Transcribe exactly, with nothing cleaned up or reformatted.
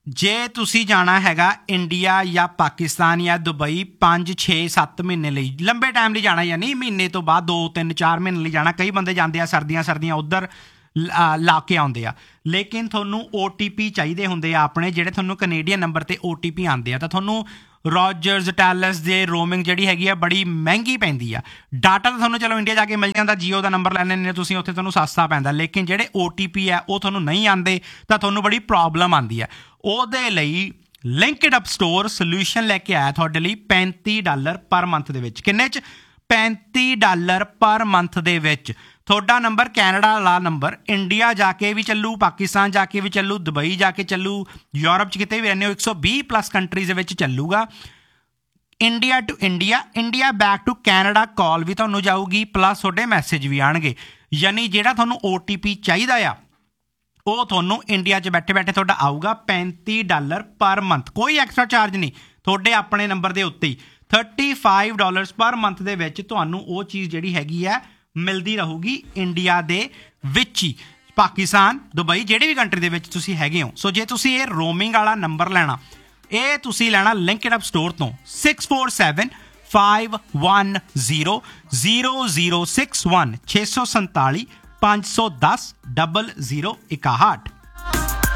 ਜੇ ਤੁਸੀਂ ਜਾਣਾ ਹੈਗਾ ਇੰਡੀਆ ਜਾਂ ਪਾਕਿਸਤਾਨ ਜਾਂ ਦੁਬਈ ਪੰਜ ਛੇ ਸੱਤ ਮਹੀਨੇ ਲਈ, ਲੰਬੇ ਟਾਈਮ ਲਈ ਜਾਣਾ, ਯਾਨੀ ਮਹੀਨੇ ਤੋਂ ਬਾਅਦ ਦੋ ਤਿੰਨ ਚਾਰ ਮਹੀਨੇ ਲਈ ਜਾਣਾ। ਕਈ ਬੰਦੇ ਜਾਂਦੇ ਆ ਸਰਦੀਆਂ ਸਰਦੀਆਂ ਉੱਧਰ ਲਾ ਕੇ ਆਉਂਦੇ ਆ, ਲੇਕਿਨ ਤੁਹਾਨੂੰ ਓ ਟੀ ਪੀ ਚਾਹੀਦੇ ਹੁੰਦੇ ਆ ਆਪਣੇ, ਜਿਹੜੇ ਤੁਹਾਨੂੰ ਕੈਨੇਡੀਅਨ ਨੰਬਰ 'ਤੇ ਓ ਟੀ ਪੀ ਆਉਂਦੇ ਆ। ਤਾਂ ਤੁਹਾਨੂੰ ਰੋਜਰਸ ਟੈਲਸ ਦੇ ਰੋਮਿੰਗ ਜਿਹੜੀ ਹੈਗੀ ਆ ਬੜੀ ਮਹਿੰਗੀ ਪੈਂਦੀ ਆ। ਡਾਟਾ ਤਾਂ ਤੁਹਾਨੂੰ ਚਲੋ ਇੰਡੀਆ ਜਾ ਕੇ ਮਿਲ ਜਾਂਦਾ, ਜੀਓ ਦਾ ਨੰਬਰ ਲੈ ਲੈਂਦੇ ਤੁਸੀਂ, ਉੱਥੇ ਤੁਹਾਨੂੰ ਸਸਤਾ ਪੈਂਦਾ, ਲੇਕਿਨ ਜਿਹੜੇ ਓ ਟੀ ਪੀ ਆ ਉਹ ਤੁਹਾਨੂੰ ਨਹੀਂ ਆਉਂਦੇ, ਤਾਂ ਤੁਹਾਨੂੰ ਬੜੀ ਪ੍ਰੋਬਲਮ ਆਉਂਦੀ ਹੈ। ਉਹਦੇ ਲਈ ਲਿੰਕਡ ਅਪ ਸਟੋਰ ਸੋਲਿਊਸ਼ਨ ਲੈ ਕੇ ਆਇਆ ਤੁਹਾਡੇ ਲਈ ਪੈਂਤੀ ਡਾਲਰ ਪਰ ਮੰਥ ਦੇ ਵਿੱਚ। ਕਿੰਨੇ 'ਚ? ਪੈਂਤੀ ਡਾਲਰ ਪਰ ਮੰਥ ਦੇ ਵਿੱਚ। ਤੁਹਾਡਾ ਨੰਬਰ ਕੈਨੇਡਾ ਵਾਲਾ ਨੰਬਰ ਇੰਡੀਆ ਜਾ ਕੇ ਵੀ ਚੱਲੂ, ਪਾਕਿਸਤਾਨ ਜਾ ਕੇ ਵੀ ਚੱਲੂ, ਦੁਬਈ ਜਾ ਕੇ ਚੱਲੂ, ਯੂਰਪ 'ਚ ਕਿਤੇ ਵੀ ਰਹਿੰਦੇ ਹੋ ਇੱਕ ਸੌ ਵੀਹ ਪਲੱਸ ਕੰਟਰੀਜ਼ ਦੇ ਵਿੱਚ ਚੱਲੂਗਾ। India to India, India back to Canada ਕਾਲ ਵੀ ਤੁਹਾਨੂੰ ਜਾਊਗੀ, ਪਲੱਸ ਤੁਹਾਡੇ ਮੈਸੇਜ ਵੀ ਆਉਣਗੇ। ਯਾਨੀ ਜਿਹੜਾ ਤੁਹਾਨੂੰ ਓ ਟੀ ਪੀ ਚਾਹੀਦਾ ਆ ਉਹ ਤੁਹਾਨੂੰ ਇੰਡੀਆ 'ਚ ਬੈਠੇ ਬੈਠੇ ਤੁਹਾਡਾ ਆਊਗਾ ਪੈਂਤੀ ਡਾਲਰ ਪਰ ਮੰਥ, ਕੋਈ ਐਕਸਟਰਾ ਚਾਰਜ ਨਹੀਂ, ਤੁਹਾਡੇ ਆਪਣੇ ਨੰਬਰ ਦੇ ਉੱਤੇ ਹੀ thirty five dollars per month ਦੇ ਵਿੱਚ ਤੁਹਾਨੂੰ ਉਹ ਚੀਜ਼ ਜਿਹੜੀ ਹੈਗੀ ਹੈ ਮਿਲਦੀ ਰਹੂਗੀ ਇੰਡੀਆ ਦੇ ਵਿੱਚ ਹੀ। ਪਾਕਿਸਤਾਨ, ਦੁਬਈ, ਜਿਹੜੇ ਵੀ ਕੰਟਰੀ ਦੇ ਵਿੱਚ ਤੁਸੀਂ ਹੈਗੇ ਹੋ। ਸੋ ਜੇ ਤੁਸੀਂ ਇਹ ਰੋਮਿੰਗ ਵਾਲਾ ਨੰਬਰ ਲੈਣਾ, ਇਹ ਤੁਸੀਂ ਲੈਣਾ ਲਿੰਕਡ ਅਪ ਸਟੋਰ ਤੋਂ six four seven five one zero zero zero six one ਛੇ ਸੌ ਸੰਤਾਲੀ ਪੰਜ ਸੌ ਦਸ ਡਬਲ ਜ਼ੀਰੋ ਇਕਾਹਠ।